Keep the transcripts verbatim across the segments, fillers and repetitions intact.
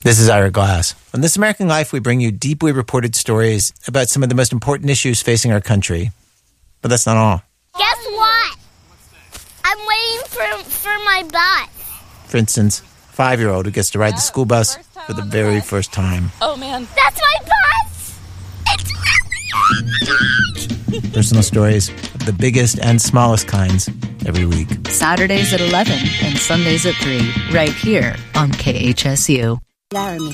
This is Ira Glass. On This American Life, we bring you deeply reported stories about some of the most important issues facing our country. But that's not all. Guess what? I'm waiting for for my bus. For instance, a five-year-old who gets to ride the school bus for the very first time. Oh, man. That's my bus! It's really Personal stories of the biggest and smallest kinds every week. Saturdays at eleven and Sundays at three, right here on K H S U. Laramie.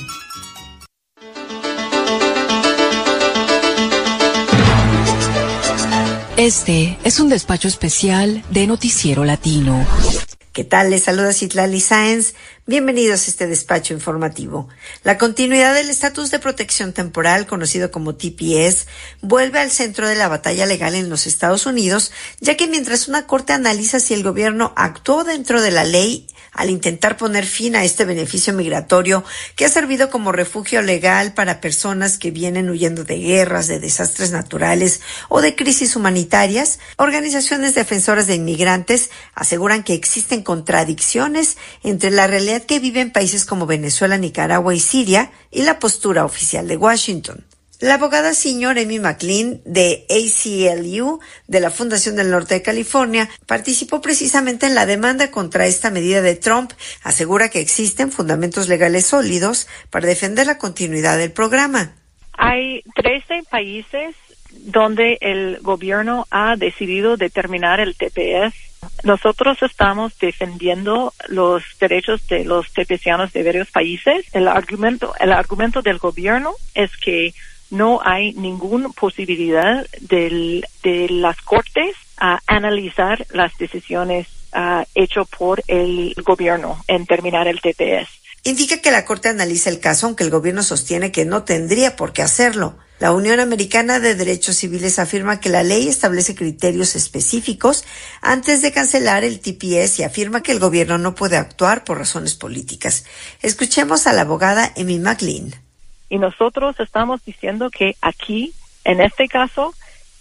Este es un despacho especial de Noticiero Latino. ¿Qué tal? Les saluda Citlali Sáenz. Bienvenidos a este despacho informativo. La continuidad del estatus de protección temporal, conocido como T P S, vuelve al centro de la batalla legal en los Estados Unidos, ya que mientras una corte analiza si el gobierno actuó dentro de la ley al intentar poner fin a este beneficio migratorio que ha servido como refugio legal para personas que vienen huyendo de guerras, de desastres naturales o de crisis humanitarias, organizaciones defensoras de inmigrantes aseguran que existen contradicciones entre la realidad que viven países como Venezuela, Nicaragua y Siria y la postura oficial de Washington. La abogada senior Amy McLean de A C L U de la Fundación del Norte de California participó precisamente en la demanda contra esta medida de Trump. Asegura que existen fundamentos legales sólidos para defender la continuidad del programa. Hay trece países donde el gobierno ha decidido determinar el T P S. Nosotros estamos defendiendo los derechos de los tepecianos de varios países. El argumento, el argumento del gobierno es que no hay ninguna posibilidad del, de las cortes a analizar las decisiones uh, hechas por el gobierno en terminar el T P S. Indica que la Corte analiza el caso, aunque el gobierno sostiene que no tendría por qué hacerlo. La Unión Americana de Derechos Civiles afirma que la ley establece criterios específicos antes de cancelar el T P S y afirma que el gobierno no puede actuar por razones políticas. Escuchemos a la abogada Amy McLean. Y nosotros estamos diciendo que aquí, en este caso,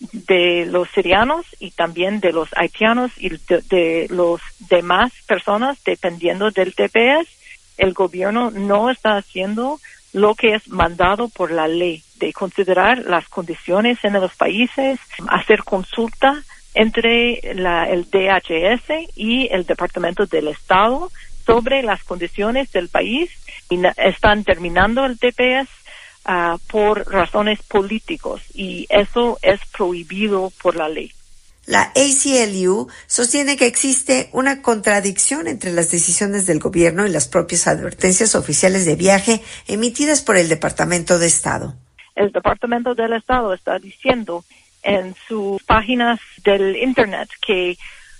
de los sirianos y también de los haitianos y de, de los demás personas dependiendo del T P S, el gobierno no está haciendo lo que es mandado por la ley, de considerar las condiciones en los países, hacer consulta entre la, el D H S y el Departamento del Estado sobre las condiciones del país y na, están terminando el T P S uh, por razones políticos y eso es prohibido por la ley. La A C L U sostiene que existe una contradicción entre las decisiones del gobierno y las propias advertencias oficiales de viaje emitidas por el Departamento de Estado. El Departamento del Estado está diciendo en sus páginas del Internet que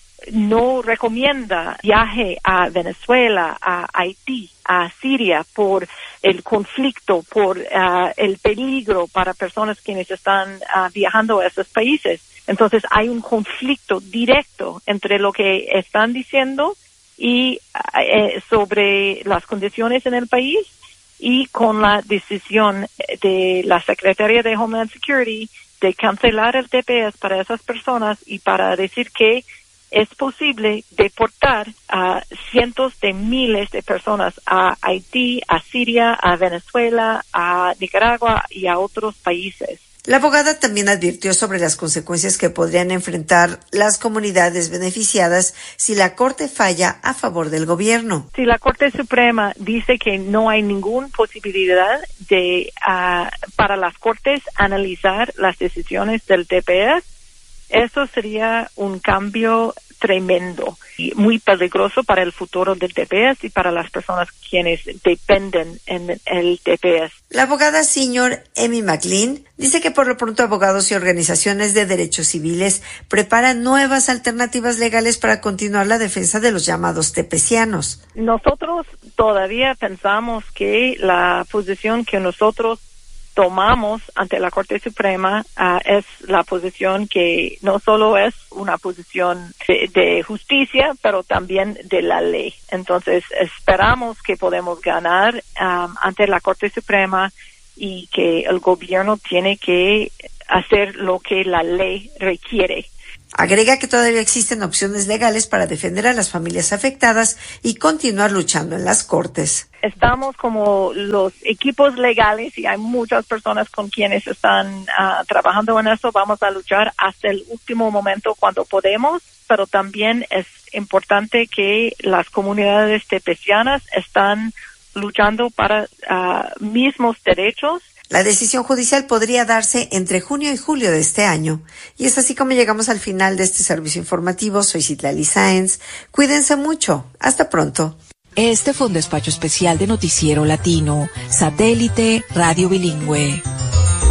no recomienda viaje a Venezuela, a Haití, a Siria por el conflicto, por uh, el peligro para personas quienes están uh, viajando a esos países. Entonces hay un conflicto directo entre lo que están diciendo y eh, sobre las condiciones en el país y con la decisión de la Secretaría de Homeland Security de cancelar el T P S para esas personas y para decir que es posible deportar a cientos de miles de personas a Haití, a Siria, a Venezuela, a Nicaragua y a otros países. La abogada también advirtió sobre las consecuencias que podrían enfrentar las comunidades beneficiadas si la Corte falla a favor del gobierno. Si la Corte Suprema dice que no hay ninguna posibilidad de uh, para las Cortes analizar las decisiones del T P S, eso sería un cambio tremendo y muy peligroso para el futuro del T P S y para las personas quienes dependen en el T P S. La abogada senior Amy McLean dice que por lo pronto abogados y organizaciones de derechos civiles preparan nuevas alternativas legales para continuar la defensa de los llamados tepecianos. Nosotros todavía pensamos que la posición que nosotros tomamos ante la Corte Suprema uh, es la posición que no solo es una posición de, de justicia, pero también de la ley. Entonces, esperamos que podemos ganar um, ante la Corte Suprema y que el gobierno tiene que hacer lo que la ley requiere. Agrega que todavía existen opciones legales para defender a las familias afectadas y continuar luchando en las cortes. Estamos como los equipos legales y hay muchas personas con quienes están uh, trabajando en eso. Vamos a luchar hasta el último momento cuando podemos, pero también es importante que las comunidades tepecianas están luchando para uh, mismos derechos. La decisión judicial podría darse entre junio y julio de este año. Y es así como llegamos al final de este servicio informativo. Soy Citlali Sáenz. Cuídense mucho. Hasta pronto. Este fue un despacho especial de Noticiero Latino, Satélite Radio Bilingüe.